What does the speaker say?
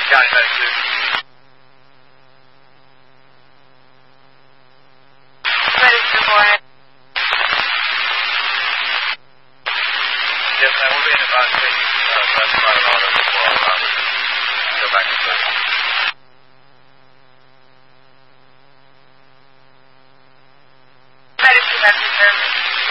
County Medic 2. Medic 2, go ahead. Yes, ma'am, we're being advised to take left side of auto as well. Go back to